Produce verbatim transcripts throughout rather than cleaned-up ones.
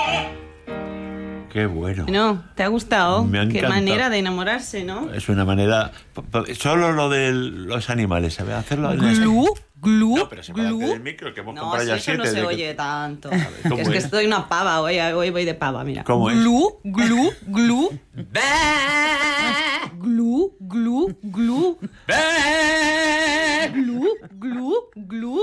Qué bueno. No, ¿te ha gustado? Me ha Qué encantado. manera de enamorarse, ¿no? Es una manera... Solo lo de los animales, ¿sabes? Hacerlo... Glú, glú, No, pero se puede hacer el micro, que hemos No, comprado si ya eso siete. no se de que- oye tanto. ¿cómo Que es que es? estoy una pava, hoy, hoy voy de pava, mira. ¿Cómo es? Glú, glú, glú. Glú, glú, glú. Glú, glú, glú.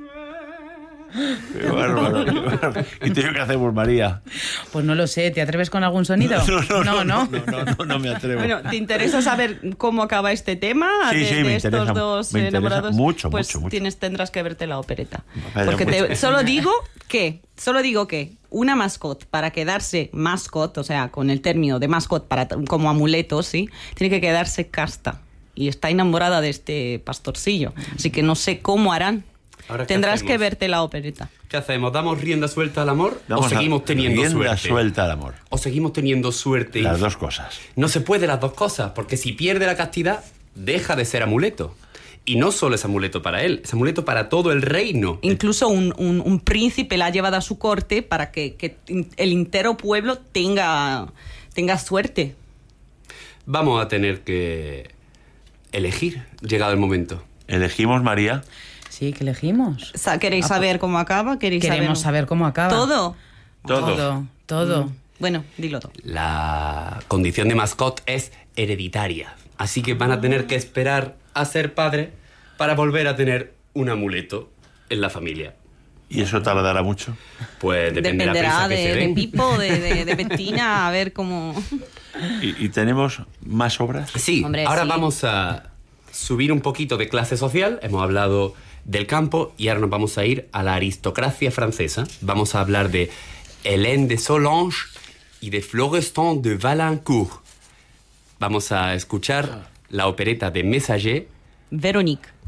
Qué bárbaro, qué bárbaro. ¿Y tú qué hacemos, María? Pues no lo sé, ¿te atreves con algún sonido? No, no, no. no, no, no, no me atrevo. Bueno, ¿te interesa saber cómo acaba este tema? Sí, de, sí, de me estos interesa, dos me interesa enamorados. mucho, pues mucho, mucho. tienes, tendrás que verte la opereta. Vaya, Porque te- mucho. solo digo que, solo digo que una mascot, para quedarse mascot, o sea, con el término de mascot para, como amuleto, ¿sí? Tiene que quedarse casta. Y está enamorada de este pastorcillo. Así que no sé cómo harán. Ahora, ¿qué Tendrás que hacemos? verte la opereta. ¿Qué hacemos? ¿Damos rienda suelta al amor Vamos o seguimos a- teniendo rienda suerte? suelta al amor. O seguimos teniendo suerte. Las dos cosas. No se puede las dos cosas, porque si pierde la castidad, deja de ser amuleto. Y no solo es amuleto para él, es amuleto para todo el reino. Incluso un, un- un príncipe la ha llevado a su corte para que, que el entero pueblo tenga, tenga suerte. Vamos a tener que elegir, llegado el momento. Elegimos, María. Sí, ¿qué elegimos? Sa- ¿Queréis saber cómo acaba? ¿Queréis Queremos saber cómo acaba. ¿Todo? Todo. Todo, todo. Bueno, dilo todo. La condición de mascot es hereditaria. Así que van a tener que esperar a ser padre para volver a tener un amuleto en la familia. ¿Y eso tardará mucho? Pues depende Dependerá de la prisa que de, se de den. Pipo, de, de, de Bettina, a ver cómo... ¿Y, y tenemos más obras? Sí, Hombre, ahora sí. vamos a subir un poquito de clase social. Hemos hablado del campo y ahora nos vamos a ir a la aristocracia francesa. Vamos a hablar de Hélène de Solange y de Florestan de Valancourt. Vamos a escuchar la opereta de Messager. Véronique.